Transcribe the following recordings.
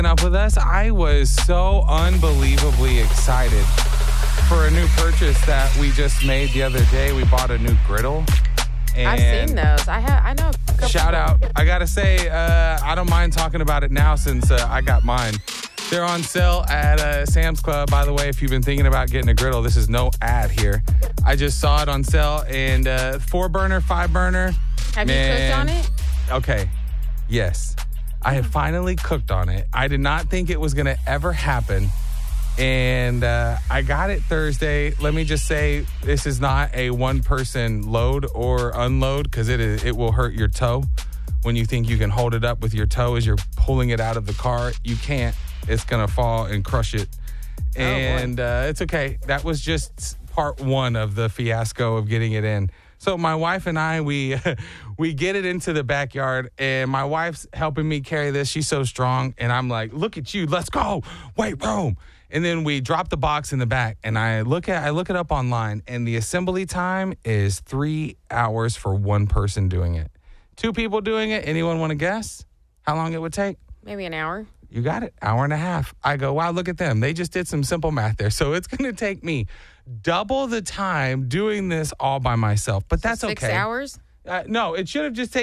Up with us. I was so unbelievably excited for a new purchase that we just made the other day. We bought a new griddle. And I've seen those. I know. A couple shout out. I got to say, I don't mind talking about it now since I got mine. They're on sale at Sam's Club. By the way, if you've been thinking about getting a griddle, this is no ad here. I just saw it on sale, and 4-burner, 5-burner. Have you cooked on it? Okay. Yes. I have finally cooked on it. I did not think it was going to ever happen. And I got it Thursday. Let me just say, this is not a one-person load or unload because it will hurt your toe. When you think you can hold it up with your toe as you're pulling it out of the car, you can't. It's going to fall and crush it. And it's okay. That was just part one of the fiasco of getting it in. So my wife and I, we get it into the backyard, and my wife's helping me carry this. She's so strong, and I'm like, look at you. Let's go. Weight room. And then we drop the box in the back, and I look it up online, and the assembly time is 3 hours for one person doing it. 2 people doing it. Anyone want to guess how long it would take? Maybe an hour. You got it. Hour and a half. I go, wow, look at them. They just did some simple math there. So it's going to take me double the time doing this all by myself. But that's okay. 6 hours? No, it should have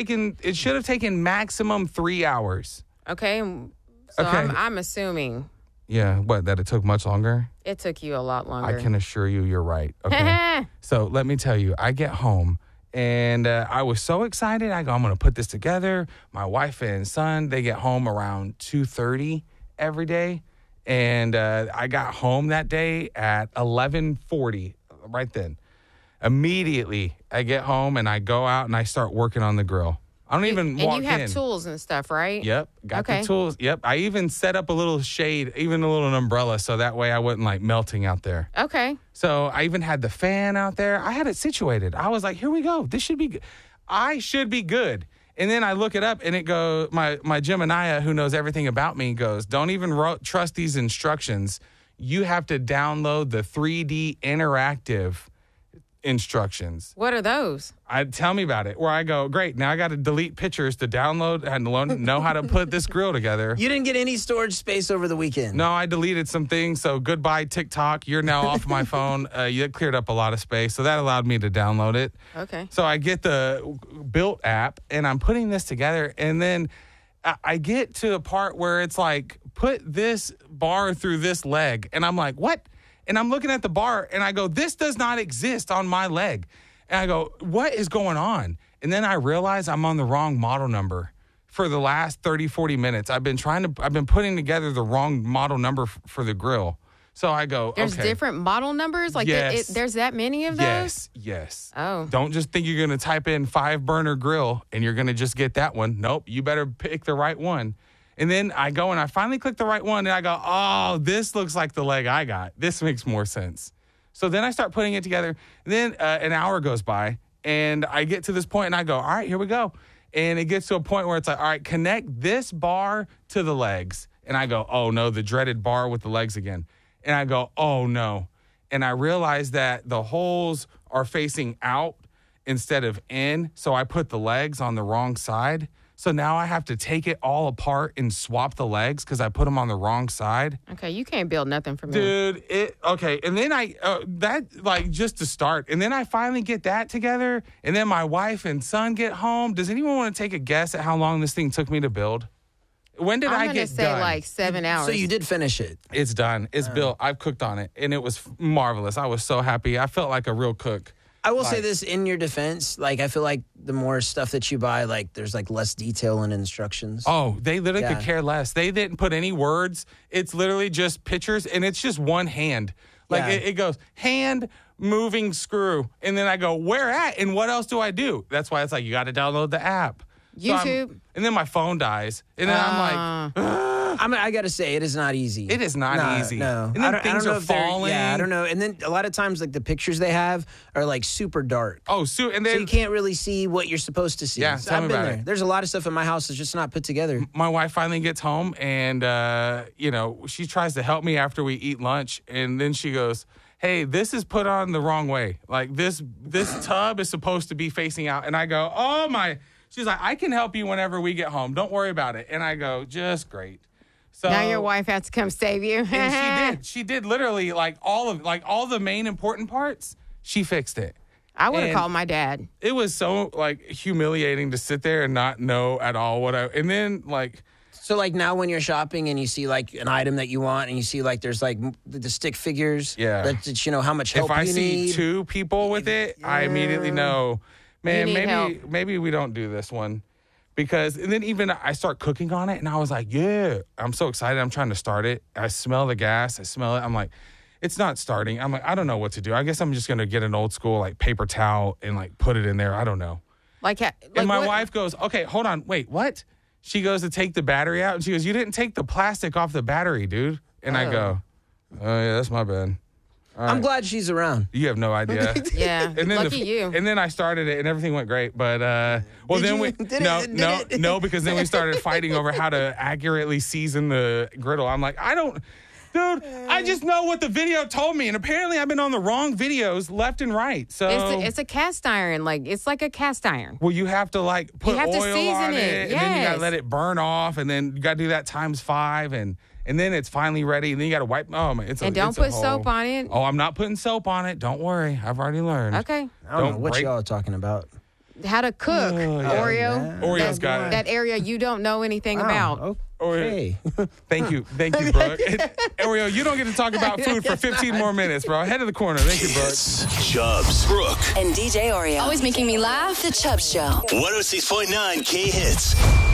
taken maximum 3 hours. Okay. So Okay. I'm assuming Yeah, that it took much longer? it took you a lot longer. I can assure you you're right. Okay. So let me tell you, I get home. And I was so excited. I go, I'm going to put this together. My wife and son, they get home around 2:30 every day. And I got home that day at 11:40, right then. Immediately, I get home and I go out and I start working on the grill. I don't even walk in. And you have tools and stuff, right? Yep, got Okay. the tools. Yep, I even set up a little shade, even a little umbrella, so that way I wasn't like melting out there. Okay. So I even had the fan out there. I had it situated. I was like, here we go. This should be good. I should be good. And then I look it up and it goes, my Gemini, who knows everything about me, goes, don't even trust these instructions. You have to download the 3D interactive instructions. What are those? Tell me about it. Where I go, great. Now I got to delete pictures to download and know how to put this grill together. You didn't get any storage space over the weekend. No, I deleted some things. So goodbye, TikTok. You're now off my phone. You cleared up a lot of space. So that allowed me to download it. Okay. So I get the Built app and I'm putting this together. And then I get to a part where it's like, put this bar through this leg. And I'm like, what? And I'm looking at the bar and I go, this does not exist on my leg. And I go, what is going on? And then I realize I'm on the wrong model number. For the last 30, 40 minutes, I've been putting together the wrong model number for the grill. So I go, There's okay. different model numbers? Like Yes. there's that many of those? Yes. Oh. Don't just think you're going to type in 5-burner grill and you're going to just get that one. Nope. You better pick the right one. And then I go and I finally click the right one and I go, oh, this looks like the leg I got. This makes more sense. So then I start putting it together. And then an hour goes by and I get to this point and I go, all right, here we go. And it gets to a point where it's like, all right, connect this bar to the legs. And I go, oh no, the dreaded bar with the legs again. And I go, oh no. And I realize that the holes are facing out instead of in. So I put the legs on the wrong side. So now I have to take it all apart and swap the legs because I put them on the wrong side. Okay, you can't build nothing for me. Dude, okay. And then just to start. And then I finally get that together. And then my wife and son get home. Does anyone want to take a guess at how long this thing took me to build? When did I I'm get going to say done? like 7 hours. So you did finish it. It's done. It's built. I've cooked on it. And it was marvelous. I was so happy. I felt like a real cook. I will say this in your defense. Like, I feel like the more stuff that you buy, like, there's like less detail and instructions. Oh, they literally Yeah. could care less. They didn't put any words. It's literally just pictures, and it's just one hand. Like, Yeah. it goes, hand moving screw. And then I go, where at? And what else do I do? That's why it's like, you got to download the app. So YouTube. and then my phone dies. And then I'm like, I got to say, it is not easy. it is not easy. No. And then things are falling. Yeah, I don't know. And then a lot of times, like, the pictures they have are, like, super dark. Oh, so, and So then you can't really see what you're supposed to see. Yeah, So tell I've me been about there. it. There's a lot of stuff in my house that's just not put together. my wife finally gets home and, she tries to help me after we eat lunch. And then she goes, hey, this is put on the wrong way. Like this tub is supposed to be facing out. And I go, oh my, she's like, I can help you whenever we get home. Don't worry about it. And I go, just great. So Now your wife has to come save you. and she did. She did literally all the main important parts. She fixed it. I would have And called my dad. It was so humiliating to sit there and not know at all and then So like now when you're shopping and you see like an item that you want and you see like there's like the stick figures. Yeah. That you know how much help if I you see need. 2 people with it, I immediately know, man, You need help. maybe we don't do this one. And then even I start cooking on it and I was like, yeah, I'm so excited. I'm trying to start it. I smell the gas. I smell it. I'm like, it's not starting. I'm like, I don't know what to do. I guess I'm just going to get an old school paper towel and put it in there. I don't know. And my wife goes, okay, hold on. Wait, what? She goes to take the battery out and she goes, you didn't take the plastic off the battery, dude. And I go, oh yeah, that's my bad. I'm glad she's around. You have no idea. Yeah, And then lucky you. And then I started it, and everything went great. But no, because then we started fighting over how to accurately season the griddle. I'm like, dude, I just know what the video told me, and apparently I've been on the wrong videos left and right. So It's a cast iron. It's like a cast iron. well, you have to put have to oil season on it, and then you gotta yes. let it burn off, and then you gotta do that times 5, and then it's finally ready, and then you gotta wipe. Oh man, And don't put soap on it. Oh, I'm not putting soap on it. Don't worry, I've already learned. Okay. I don't know Don't what break- y'all are talking about. How to cook Oreo. Oreo's got it. That area you don't know anything about. Okay. Thank you, Brooke. Oreo, you don't get to talk about food for 15 more minutes, bro. Head of the corner. Thank you, Brooke. Chubbs, Brooke, And DJ Oreo. Always making me laugh. The Chubbs Show. 106.9 K Hits.